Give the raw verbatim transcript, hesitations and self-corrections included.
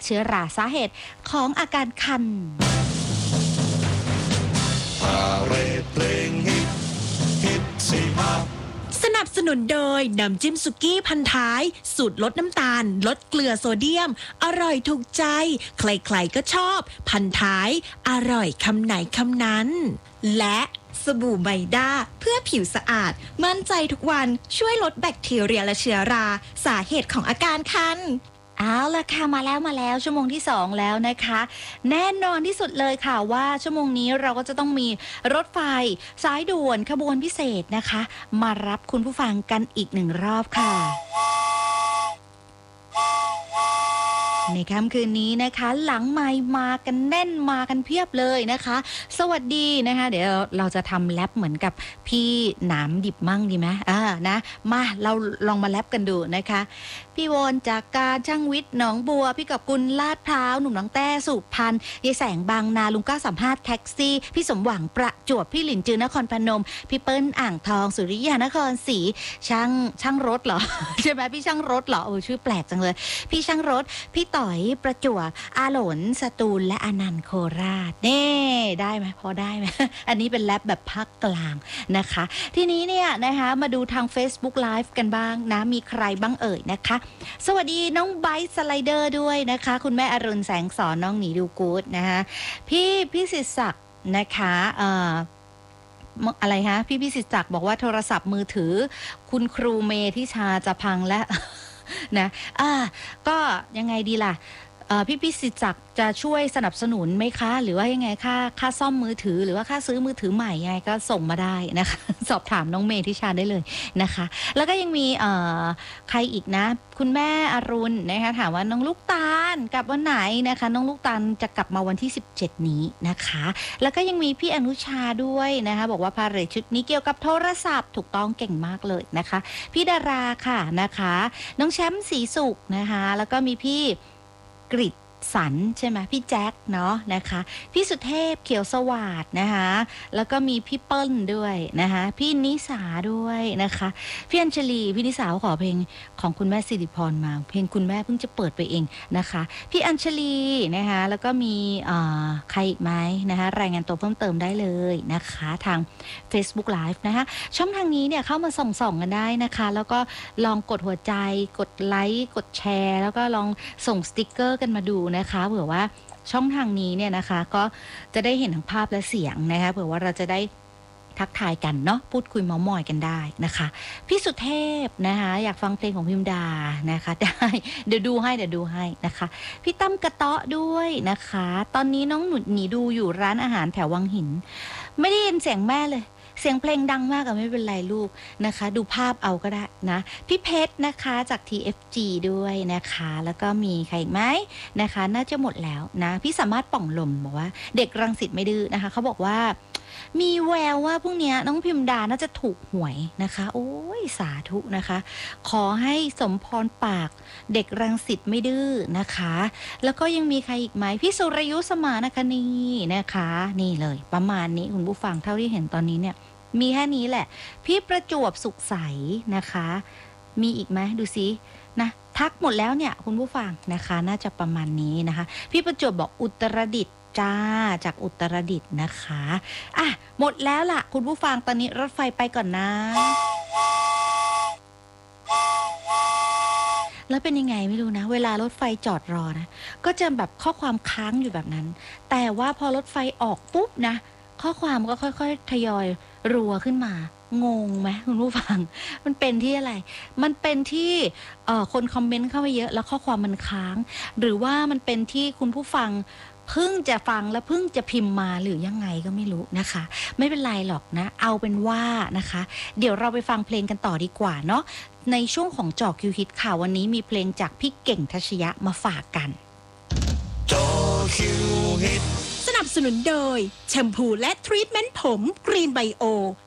เชื้อราสาเหตุของอาการคันสนับสนุนโดยน้ำจิ้มสุกี้พันท้ายสูตรลดน้ำตาลลดเกลือโซเดียมอร่อยถูกใจใครๆก็ชอบพันท้ายอร่อยคำไหนคำนั้นและสบู่ไมด้าเพื่อผิวสะอาดมั่นใจทุกวันช่วยลดแบคทีเรียและเชื้อราสาเหตุของอาการคันเอาละค่ะมาแล้วมาแล้วชั่วโมงที่สองแล้วนะคะแน่นอนที่สุดเลยค่ะว่าชั่วโมงนี้เราก็จะต้องมีรถไฟสายด่วนขบวนพิเศษนะคะมารับคุณผู้ฟังกันอีกหนึ่งรอบค่ะในค่ำคืนนี้นะคะหลังไมค์มากันแน่นมากันเพียบเลยนะคะสวัสดีนะคะเดี๋ยวเราจะทำแรปเหมือนกับพี่หนามดิบมั่งดีไหมอ่านะมาเราลองมาแรปกันดูนะคะพี่วอนจากการช่างวิทย์หนองบัวพี่กับกุลลาดพร้าวหนุ่มหนองแต้สุพรรณยายแสงบางนาลุงเก้าสามห้าแท็กซี่พี่สมหวังประจวบพี่หลินจือนครพนมพี่เปิ้ลอ่างทองสุริยานครศรีช่างช่างรถเหรอ ใช่ไหมพี่ช่างรถเหรอโอ้ชื่อแปลกจังเลยพี่ช่างรถพี่ต่อยประจวบอาหลนสตูลและอนันต์โคราชเน่ได้ไหมพอได้ไหม อันนี้เป็นแรปแบบภาคกลางนะคะทีนี้เนี่ยนะคะมาดูทาง Facebook Live กันบ้างนะมีใครบ้างเอ่ยนะคะสวัสดีน้องไบค์สไลเดอร์ด้วยนะคะคุณแม่อรุณแสงสอนน้องหนีดูกู๊ดนะคะพี่พี่ศิษย์ศักดิ์นะคะเอ่ออะไรฮะพี่พิสิทธิ์ศักดิ์บอกว่าโทรศัพท์มือถือคุณครูเมทิชาจะพังและ นะอ่าก็ยังไงดีล่ะพี่พิสิทธิ์ศักดิ์จะช่วยสนับสนุนไหมคะหรือว่ายังไงค่าค่าซ่อมมือถือหรือว่าค่าซื้อมือถือใหม่ยังไงก็ส่งมาได้นะคะสอบถามน้องเมทิชาได้เลยนะคะแล้วก็ยังมีใครอีกนะคุณแม่อรุณนะคะถามว่าน้องลูกตาลกลับวันไหนนะคะน้องลูกตาลจะกลับมาวันที่สิบเจ็ดนี้นะคะแล้วก็ยังมีพี่อนุชาด้วยนะคะบอกว่าพาเหรดชุดนี้เกี่ยวกับโทรศัพท์ถูกต้องเก่งมากเลยนะคะพี่ดาราค่ะนะคะน้องแชมป์ศรีสุขนะคะแล้วก็มีพี่กฤษสันใช่ไหมพี่แจ็คเนาะนะคะพี่สุเทพเขียวสวัสดนะคะแล้วก็มีพี่เปิ้ลด้วยนะคะพี่นิสาด้วยนะคะพี่อัญชลีพี่นิสาขอเพลงของคุณแม่สิริพรมาเพลงคุณแม่เพิ่งจะเปิดไปเองนะคะพี่อัญชลีนะคะแล้วก็มีใครอีกไหมนะคะรายงานตัวเพิ่มเติมได้เลยนะคะทาง Facebook Live นะคะช่องทางนี้เนี่ยเข้ามาส่องๆกันได้นะคะแล้วก็ลองกดหัวใจกดไลค์กดแชร์แล้วก็ลองส่งสติ๊กเกอร์กันมาดูนะคะเผื่อว่าช่องทางนี้เนี่ยนะคะก็จะได้เห็นทั้งภาพและเสียงนะคะเผื่อว่าเราจะได้ทักทายกันเนาะพูดคุยเม้ามอยกันได้นะคะพี่สุเทพนะคะอยากฟังเพลงของพิมดานะคะได้เดี๋ยวดูให้เดี๋ยวดูให้นะคะพี่ตั้มกระเตาะด้วยนะคะตอนนี้น้องหนุดหนีดูอยู่ร้านอาหารแถววังหินไม่ได้ยินเสียงแม่เลยเสียงเพลงดังมากอะไม่เป็นไรลูกนะคะดูภาพเอาก็ได้นะพี่เพชรนะคะจาก ที เอฟ จี ด้วยนะคะแล้วก็มีใครอีกไหมนะคะน่าจะหมดแล้วนะพี่สามารถป่องลมบอกว่าเด็กรังสิตไม่ดื้อนะคะเขาบอกว่ามีแววว่าพรุ่งนี้น้องพิมดาน่าจะถูกหวยนะคะโอ้ยสาธุนะคะขอให้สมพรปากเด็กรังสิตไม่ดื้อนะคะแล้วก็ยังมีใครอีกไหมพี่สุรยุสมานคณีนะคะนี่เลยประมาณนี้คุณผู้ฟังเท่าที่เห็นตอนนี้เนี่ยมีแค่นี้แหละพี่ประจวบสุขใสนะคะมีอีกไหมดูซินะทักหมดแล้วเนี่ยคุณผู้ฟังนะคะน่าจะประมาณนี้นะคะพี่ประจวบบอกอุตรดิตถ์จ้าจากอุตรดิตถ์นะคะอ่ะหมดแล้วล่ะคุณผู้ฟังตอนนี้รถไฟไปก่อนนะแล้วเป็นยังไงไม่รู้นะเวลารถไฟจอดรอนะก็จะแบบข้อความค้างอยู่แบบนั้นแต่ว่าพอรถไฟออกปุ๊บนะข้อความก็ค่อยๆทยอยรัวขึ้นมางงไหมคุณผู้ฟังมันเป็นที่อะไรมันเป็นที่เอ่อคนคอมเมนต์เข้ามาเยอะแล้วข้อความมันค้างหรือว่ามันเป็นที่คุณผู้ฟังเพิ่งจะฟังแล้วเพิ่งจะพิมพ์มาหรือยังไงก็ไม่รู้นะคะไม่เป็นไรหรอกนะเอาเป็นว่านะคะเดี๋ยวเราไปฟังเพลงกันต่อดีกว่าเนาะในช่วงของจอคิวฮิตค่ะวันนี้มีเพลงจากพี่เก่งทัชยะมาฝากกันจอคิวฮิตสนับสนุนโดยแชมพูและทรีทเมนต์ผมกรีนไบโอ